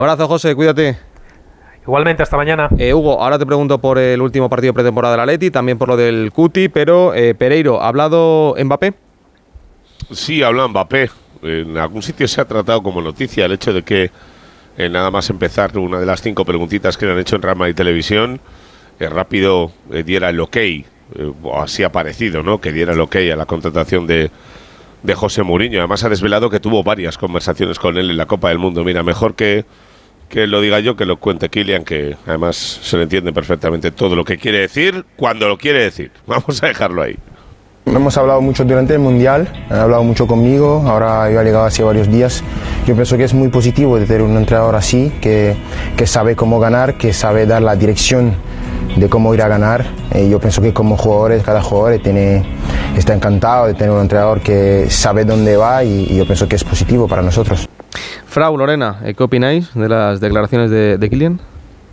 Abrazo, José, cuídate. Igualmente, hasta mañana. Hugo, ahora te pregunto por el último partido pretemporada del Atleti, también por lo del Cuti, pero Pereiro, ¿ha hablado Mbappé? Sí, habla Mbappé. En algún sitio se ha tratado como noticia el hecho de que nada más empezar una de las 5 preguntitas que le han hecho en Real Madrid Televisión, rápido diera el ok, o así ha parecido, ¿no? Que diera el ok a la contratación de José Mourinho. Además ha desvelado que tuvo varias conversaciones con él en la Copa del Mundo. Mira, mejor que lo diga yo, que lo cuente Kylian, que además se le entiende perfectamente todo lo que quiere decir, cuando lo quiere decir. Vamos a dejarlo ahí. Hemos hablado mucho durante el Mundial, han hablado mucho conmigo, ahora yo he llegado hace varios días. Yo pienso que es muy positivo de tener un entrenador así, que sabe cómo ganar, que sabe dar la dirección de cómo ir a ganar. Yo pienso que como jugadores, cada jugador está encantado de tener un entrenador que sabe dónde va y yo pienso que es positivo para nosotros. Frau, Lorena, ¿qué opináis de las declaraciones de Kylian?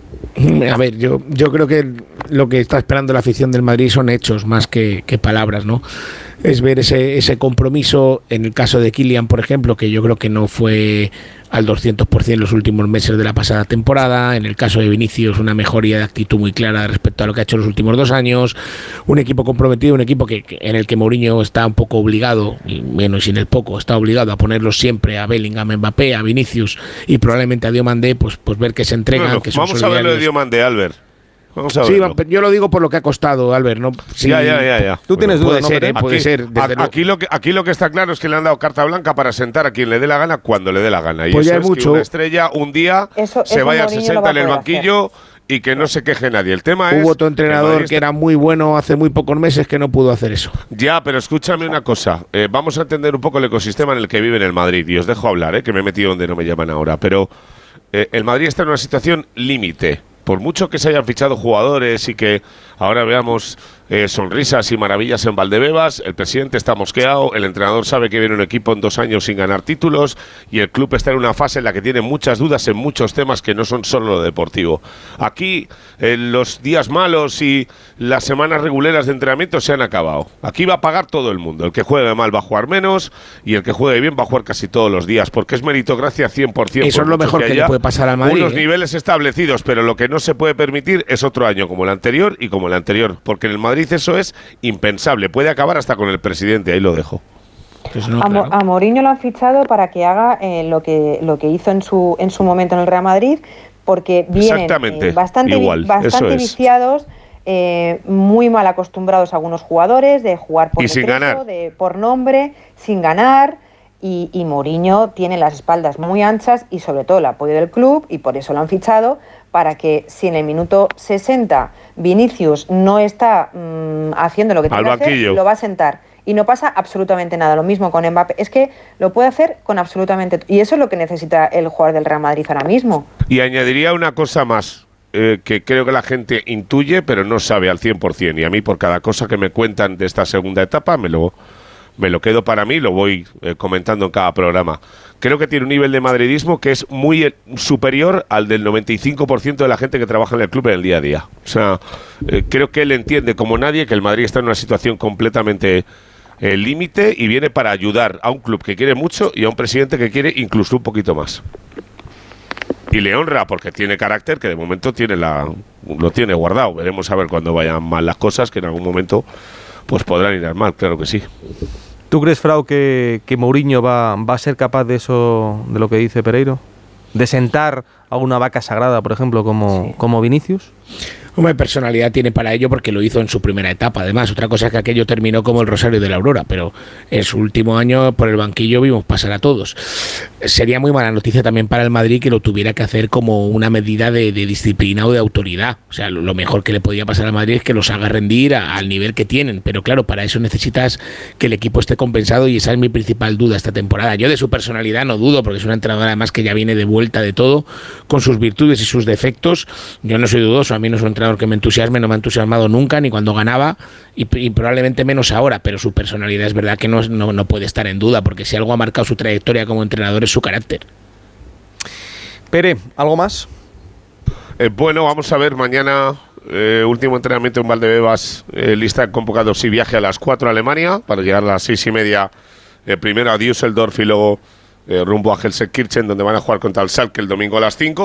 A ver, yo creo que lo que está esperando la afición del Madrid son hechos más que palabras, ¿no? Es ver ese compromiso en el caso de Kylian, por ejemplo, que yo creo que no fue al 200% en los últimos meses de la pasada temporada. En el caso de Vinicius, una mejoría de actitud muy clara respecto a lo que ha hecho en los últimos 2 años. Un equipo comprometido, un equipo en el que Mourinho está un poco obligado, y menos sin el poco, está obligado a ponerlos siempre a Bellingham, Mbappé, a Vinicius y probablemente a Diomandé, pues ver que se entregan, bueno, que son vamos a ver lo de Diomandé, Albert. Sí, yo lo digo por lo que ha costado, Albert, ¿no? Sí, ya. Tú tienes dudas, ¿no? Puede ser. Aquí lo que está claro es que le han dado carta blanca para sentar a quien le dé la gana cuando le dé la gana. Y pues eso ya es mucho. Que una estrella un día se vaya al 60 en el banquillo y que no se queje nadie. El tema es... Hubo otro entrenador que era muy bueno hace muy pocos meses que no pudo hacer eso. Ya, pero escúchame una cosa. Vamos a entender un poco el ecosistema en el que vive en el Madrid. Y os dejo hablar, que me he metido donde no me llaman ahora. Pero el Madrid está en una situación límite. Por mucho que se hayan fichado jugadores y que ahora veamos sonrisas y maravillas en Valdebebas, el presidente está mosqueado, el entrenador sabe que viene un equipo en 2 años sin ganar títulos y el club está en una fase en la que tiene muchas dudas en muchos temas que no son solo lo deportivo. Aquí los días malos y las semanas reguleras de entrenamiento se han acabado. Aquí va a pagar todo el mundo. El que juegue mal va a jugar menos y el que juegue bien va a jugar casi todos los días, porque es meritocracia 100%. Eso es lo mejor que le puede pasar al Madrid. Unos niveles establecidos, pero lo que no se puede permitir es otro año como el anterior y como el anterior, porque en el Madrid eso es impensable. Puede acabar hasta con el presidente, ahí lo dejo. Pues no, claro. A Mourinho lo han fichado para que haga lo que hizo en su momento en el Real Madrid, porque vienen bastante viciados, muy mal acostumbrados a algunos jugadores de jugar por decreto, por nombre, sin ganar. Y Mourinho tiene las espaldas muy anchas y sobre todo el apoyo del club, y por eso lo han fichado, para que si en el minuto 60 Vinicius no está haciendo lo que tiene que hacer, lo va a sentar y no pasa absolutamente nada. Lo mismo con Mbappé, es que lo puede hacer con absolutamente y eso es lo que necesita el jugador del Real Madrid ahora mismo. Y añadiría una cosa más, que creo que la gente intuye pero no sabe al 100%, y a mí por cada cosa que me cuentan de esta segunda etapa me lo quedo para mí, lo voy comentando en cada programa. Creo que tiene un nivel de madridismo que es muy superior al del 95% de la gente que trabaja en el club en el día a día. O sea, creo que él entiende como nadie que el Madrid está en una situación completamente límite y viene para ayudar a un club que quiere mucho y a un presidente que quiere incluso un poquito más. Y le honra porque tiene carácter, que de momento lo tiene guardado. Veremos a ver cuando vayan mal las cosas, que en algún momento pues podrán ir mal, claro que sí. ¿Tú crees, Frau, que Mourinho va a ser capaz de eso, de lo que dice Pereiro? ¿De sentar a una vaca sagrada, por ejemplo, como Vinicius? Hombre, personalidad tiene para ello porque lo hizo en su primera etapa. Además, otra cosa es que aquello terminó como el Rosario de la Aurora, pero en su último año por el banquillo vimos pasar a todos. Sería muy mala noticia también para el Madrid que lo tuviera que hacer como una medida de disciplina o de autoridad. O sea, lo mejor que le podía pasar al Madrid es que los haga rendir al nivel que tienen. Pero claro, para eso necesitas que el equipo esté compensado y esa es mi principal duda esta temporada. Yo de su personalidad no dudo porque es una entrenadora además que ya viene de vuelta de todo, con sus virtudes y sus defectos. Yo no soy dudoso, a mí no es un entrenador que me entusiasme, no me ha entusiasmado nunca, ni cuando ganaba, y probablemente menos ahora, pero su personalidad es verdad que no puede estar en duda, porque si algo ha marcado su trayectoria como entrenador es su carácter. Pere, ¿algo más? Bueno, vamos a ver, mañana último entrenamiento en Valdebebas, lista de convocados y viaje a las 4 a Alemania, para llegar a las 6:30, primero a Düsseldorf y luego rumbo a Gelsenkirchen, donde van a jugar contra el Schalke el domingo a las 5.